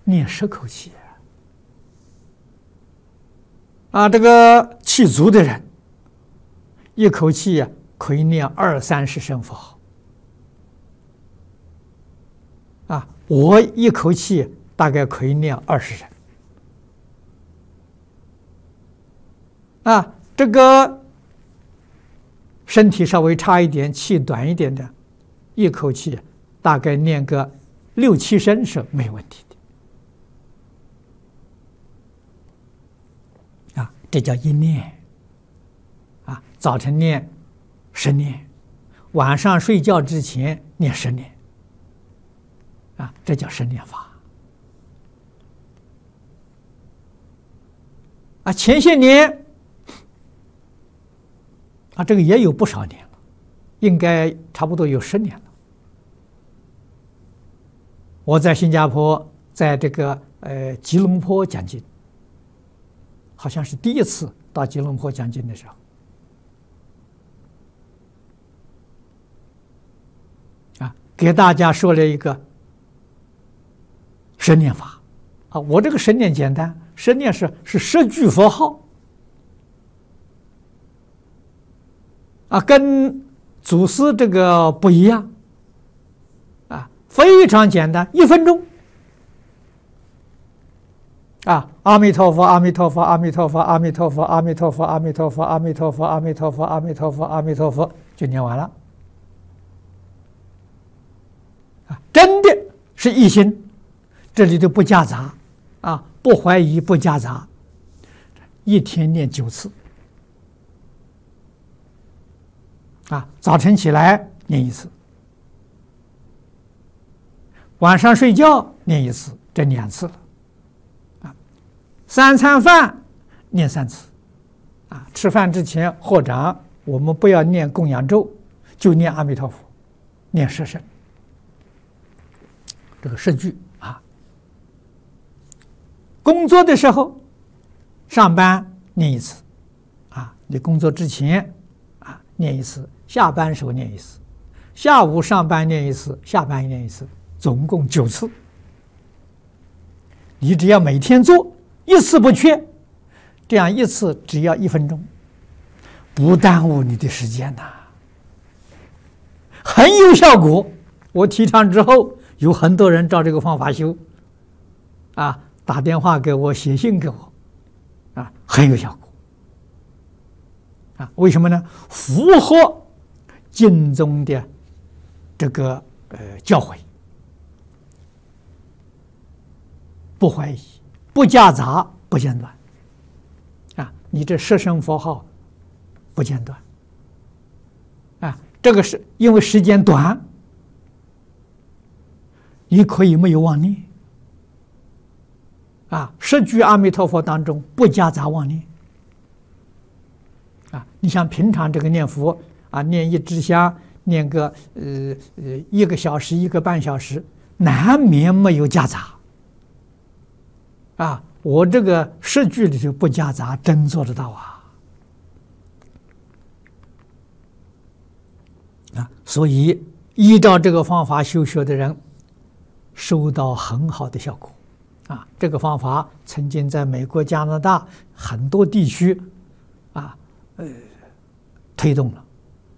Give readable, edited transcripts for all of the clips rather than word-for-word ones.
念10口气啊，这个气足的人，一口气可以念20-30声佛号啊。我一口气大概可以念20声啊。这个身体稍微差一点、气短一点的，一口气大概念个6-7声是没问题的啊。这叫一念啊。早晨念10念，晚上睡觉之前念10念啊，这叫10念法啊。前些年啊，这个也有不少年了，应该差不多有10年了。我在新加坡，在这个吉隆坡讲经，好像是第一次到吉隆坡讲经的时候啊，给大家说了一个10念法啊。我这个10念简单，10念是10句佛号啊，跟祖师这个不一样啊，非常简单，1分钟啊，阿弥陀佛，阿弥陀佛，阿弥陀佛，阿弥陀佛，阿弥陀佛，阿弥陀佛，阿弥陀佛，阿弥陀佛，阿弥陀佛，阿弥陀佛，就念完了啊。真的是一心，这里头不夹杂啊，不怀疑，不夹杂，一天念9次啊。早晨起来念1次，晚上睡觉念1次，这2次了啊。3餐饭念3次啊。吃饭之前合掌，我们不要念供养咒，就念阿弥陀佛，念10声，这个10句啊。工作的时候上班念1次啊，你工作之前啊念1次，下班时候念1次，下午上班念1次，下班念1次，总共9次。你只要每天做1次不缺，这样1次只要1分钟，不耽误你的时间呐，很有效果。我提倡之后，有很多人照这个方法修啊，打电话给我，写信给我啊，很有效果啊。为什么呢？符合经中的这个教诲，不怀疑，不夹杂，不间断啊。你这10声佛号不间断啊，这个是因为时间短，你可以没有妄念啊。10句阿弥陀佛当中不夹杂妄念啊。你像平常这个念佛啊，念1支香，念个1个小时、1个半小时，难免没有夹杂啊。我这个10句里头不夹杂，真做得到啊！啊，所以依照这个方法修学的人，收到很好的效果啊。这个方法曾经在美国、加拿大很多地区啊，推动了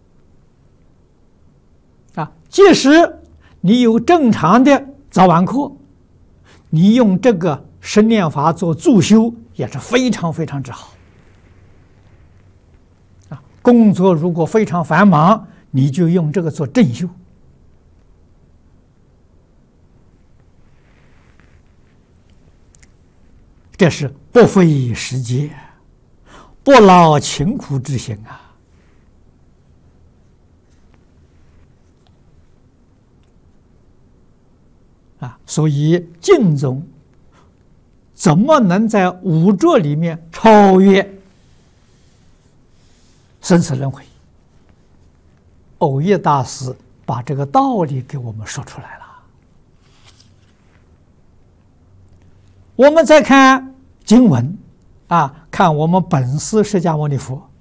啊。即使你有正常的早晚课，你用这个10念法做助修也是非常非常之好啊。工作如果非常繁忙，你就用这个做正修。这是不费时节，不劳勤苦之心啊！所以净宗怎么能在五浊里面超越生死轮回？藕益大师把这个道理给我们说出来了。我们再看经文啊，看我们本师释迦牟尼佛